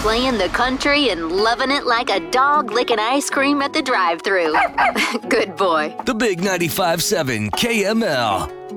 playing the country and loving it like a dog licking ice cream at the drive-thru. Good boy. The Big 95.7 KML.